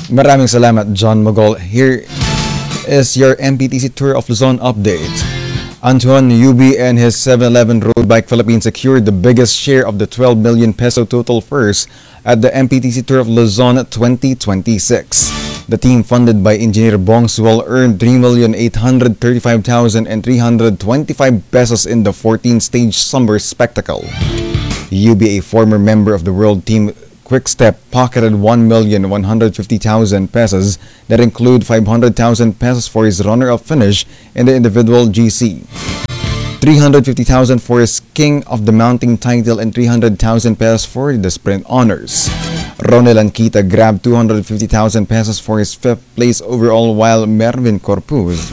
Maraming salamat, John Mogol. Here is your MPTC Tour of Luzon update. Antoine Yubi and his 711 Road Bike Philippines secured the biggest share of the 12 million peso total purse at the MPTC Tour of Luzon 2026. The team funded by Engineer Bong Sual earned 3,835,000 and 325 pesos in the 14-stage summer spectacle. Yubi, a former member of the World Team Quickstep, pocketed 1,150,000 pesos that include 500,000 pesos for his runner-up finish in the individual GC, 350,000 for his King of the Mountain title, and 300,000 pesos for the sprint honors. Ronel Anquita grabbed 250,000 pesos for his 5th place overall, while Mervin Corpuz,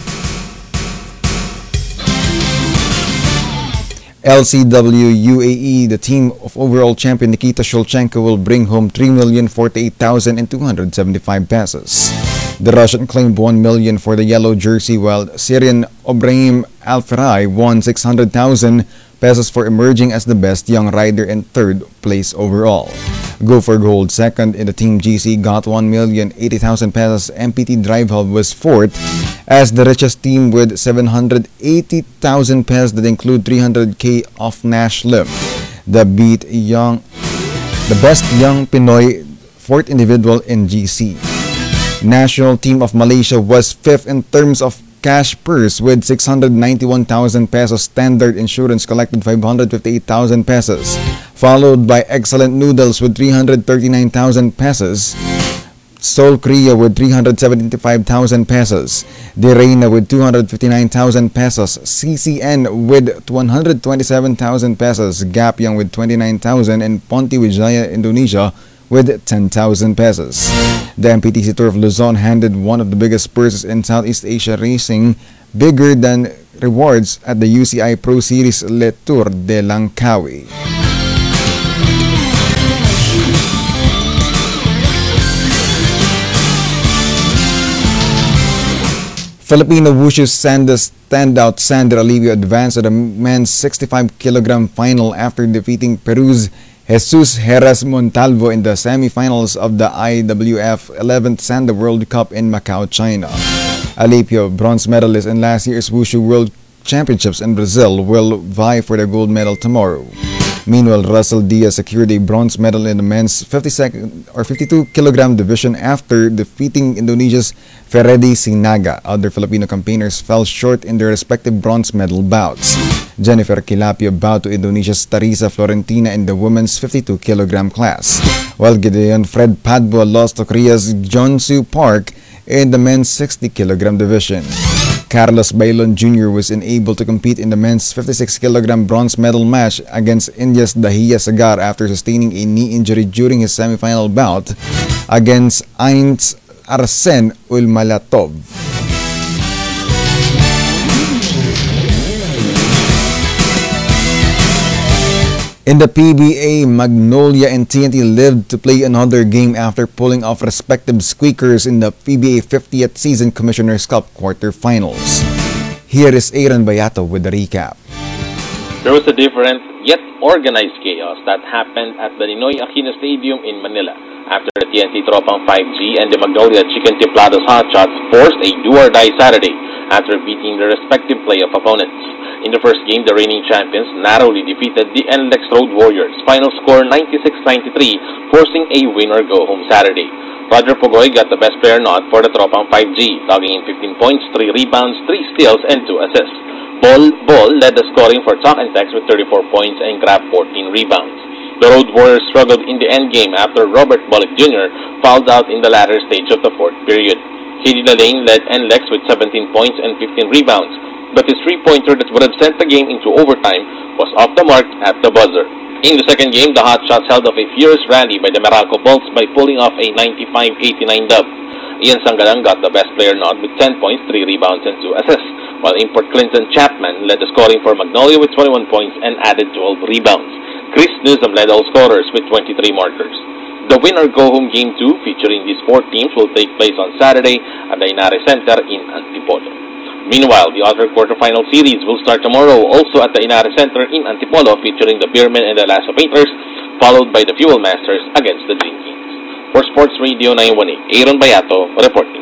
LCW UAE, the team of overall champion Nikita Shulchenko, will bring home 3,048,275 pesos. The Russian claimed 1 million for the yellow jersey, while Syrian Obrahim Al-Farai won 600,000 pesos for emerging as the best young rider in 3rd place overall. Go for Gold, second in the Team GC, got 1,080,000 pesos. MPT Drive Hub was 4th as the richest team with 780,000 pesos that include 300k off Nash Lim. The best young Pinoy 4th individual in GC. National Team of Malaysia was 5th in terms of cash purse with 691,000 pesos. Standard Insurance collected 558,000 pesos, followed by Excellent Noodles with 339,000 pesos. Seoul Korea with 375,000 pesos, De Reina with 259,000 pesos, CCN with 127,000 pesos, Gap Young with 29,000, and Ponti Wijaya Indonesia with 10,000 pesos. The MPTC Tour of Luzon handed one of the biggest purses in Southeast Asia racing, bigger than rewards at the UCI Pro Series Le Tour de Langkawi. Filipino Wushu standout Sander Alivio advanced to the men's 65kg final after defeating Peru's Jesus Heras Montalvo in the semifinals of the IWF 11th Sanda World Cup in Macau, China. Alipio, bronze medalist in last year's Wushu World Championships in Brazil, will vie for the gold medal tomorrow. Meanwhile, Russell Diaz secured a bronze medal in the men's 52kg division after defeating Indonesia's Feredi Sinaga. Other Filipino campaigners fell short in their respective bronze medal bouts. Jennifer Kilapio bowed to Indonesia's Tarisa Florentina in the women's 52kg class, while Gideon Fred Padua lost to Korea's Jeonsu Park in the men's 60kg division. Carlos Bailon Jr. was unable to compete in the men's 56kg bronze medal match against India's Dahiya Sagar after sustaining a knee injury during his semifinal bout against Ainz Arsen Ulmalatov. In the PBA, Magnolia and TNT lived to play another game after pulling off respective squeakers in the PBA 50th Season Commissioner's Cup quarterfinals. Here is Aaron Bayato with the recap. There was a different yet organized chaos that happened at the Ninoy Aquino Stadium in Manila after the TNT Tropang 5G and the Magnolia Chicken Tiplados Hotshots forced a do-or-die Saturday after beating their respective playoff opponents. In the first game, the reigning champions narrowly defeated the NLEX Road Warriors, final score 96-93, forcing a win-or-go-home Saturday. Roger Pugoy got the best player nod for the Tropang 5G, logging in 15 points, 3 rebounds, 3 steals, and 2 assists. Ball led the scoring for Talk and Text with 34 points and grabbed 14 rebounds. The Road Warriors struggled in the endgame after Robert Bullock Jr. fouled out in the latter stage of the fourth period. KD Lalane led NLEX with 17 points and 15 rebounds, but his three-pointer that would have sent the game into overtime was off the mark at the buzzer. In the second game, the Hotshots held off a furious rally by the Meralco Bolts by pulling off a 95-89 dub. Ian Sangalang got the best player nod with 10 points, 3 rebounds, and 2 assists, while import Clinton Chapman led the scoring for Magnolia with 21 points and added 12 rebounds. Chris Newsom led all scorers with 23 markers. The win-or-go-home Game 2 featuring these 4 teams will take place on Saturday at the Inare Center in Antipolo. Meanwhile, the other quarterfinal series will start tomorrow also at the Inare Center in Antipolo featuring the Beermen and the Lasso Painters, followed by the Fuel Masters against the Dream Kings. For Sports Radio 918, Aaron Bayato reporting.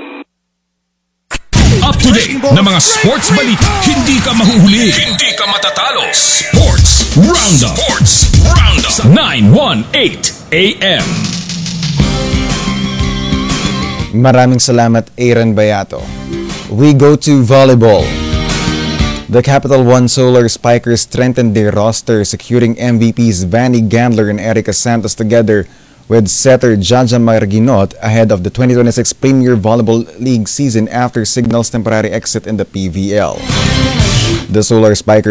Up to date na mga sports balita. Hindi ka mahuhuli. Hindi ka matatalo. Sports Roundup. Sports Roundup. Sa 918 AM. Maraming salamat, Aaron Bayato. We go to volleyball. The Capital One Solar Spikers strengthened their roster, securing MVPs Vanny Gandler and Erica Santos together with setter Jaja Marginot ahead of the 2026 Premier Volleyball League season after Signal's temporary exit in the PVL. The Solar Spikers